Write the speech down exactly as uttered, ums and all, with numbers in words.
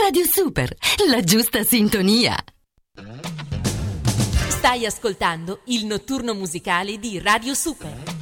Radio Super, la giusta sintonia. Stai ascoltando il notturno musicale di Radio Super.